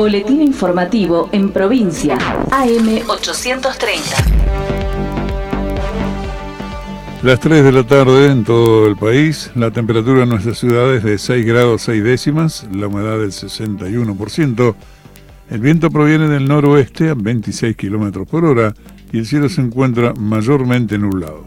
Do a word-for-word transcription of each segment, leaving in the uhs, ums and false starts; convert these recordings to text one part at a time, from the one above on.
Boletín informativo en provincia. A M ochocientos treinta. Las tres de la tarde en todo el país. La temperatura en nuestra ciudad es de seis grados seis décimas, la humedad del sesenta y uno por ciento. El viento proviene del noroeste a veintiséis kilómetros por hora y el cielo se encuentra mayormente nublado.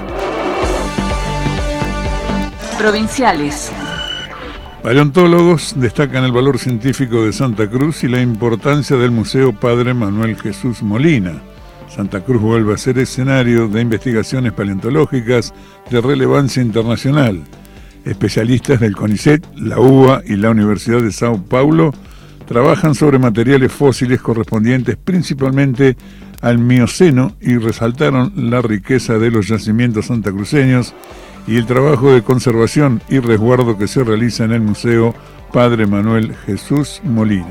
Provinciales. Paleontólogos destacan el valor científico de Santa Cruz y la importancia del Museo Padre Manuel Jesús Molina. Santa Cruz vuelve a ser escenario de investigaciones paleontológicas de relevancia internacional. Especialistas del CONICET, la U B A y la Universidad de Sao Paulo trabajan sobre materiales fósiles correspondientes principalmente al Mioceno y resaltaron la riqueza de los yacimientos santacruceños y el trabajo de conservación y resguardo que se realiza en el Museo Padre Manuel Jesús Molina.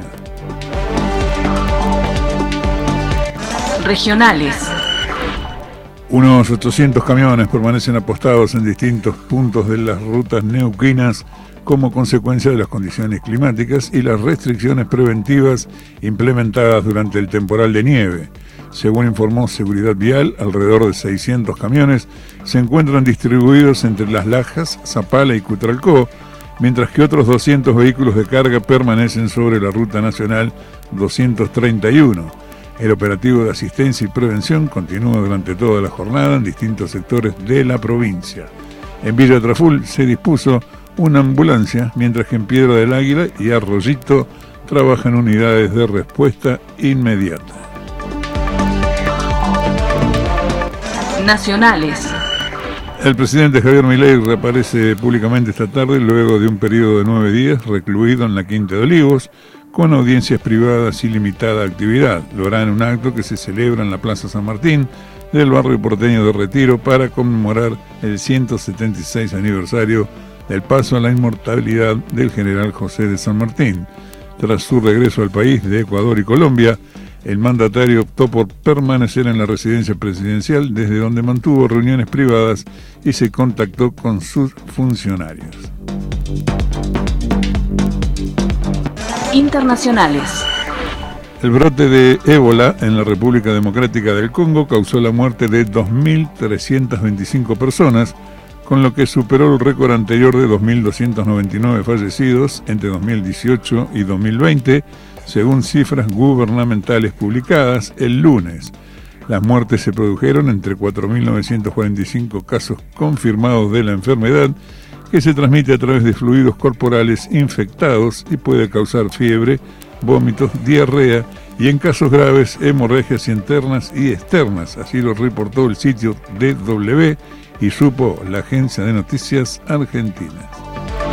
Regionales. Unos ochocientos camiones permanecen apostados en distintos puntos de las rutas neuquinas como consecuencia de las condiciones climáticas y las restricciones preventivas implementadas durante el temporal de nieve. Según informó Seguridad Vial, alrededor de seiscientos camiones se encuentran distribuidos entre Las Lajas, Zapala y Cutralcó, mientras que otros doscientos vehículos de carga permanecen sobre la ruta nacional doscientos treinta y uno. El operativo de asistencia y prevención continúa durante toda la jornada en distintos sectores de la provincia. En Villa Traful se dispuso una ambulancia, mientras que en Piedra del Águila y Arroyito trabajan unidades de respuesta inmediata. Nacionales. El presidente Javier Milei reaparece públicamente esta tarde luego de un periodo de nueve días recluido en la Quinta de Olivos con audiencias privadas y limitada actividad. Lo hará en un acto que se celebra en la Plaza San Martín del barrio porteño de Retiro para conmemorar el ciento setenta y seis aniversario del paso a la inmortalidad del general José de San Martín. Tras su regreso al país de Ecuador y Colombia, el mandatario optó por permanecer en la residencia presidencial, desde donde mantuvo reuniones privadas y se contactó con sus funcionarios. Internacionales. El brote de ébola en la República Democrática del Congo causó la muerte de dos mil trescientas veinticinco personas, con lo que superó el récord anterior de dos mil doscientos noventa y nueve fallecidos entre dos mil dieciocho y dos mil veinte, según cifras gubernamentales publicadas el lunes. Las muertes se produjeron entre cuatro mil novecientos cuarenta y cinco casos confirmados de la enfermedad, que se transmite a través de fluidos corporales infectados y puede causar fiebre, vómitos, diarrea y, en casos graves, hemorragias internas y externas. Así lo reportó el sitio D W y supo la agencia de noticias argentina.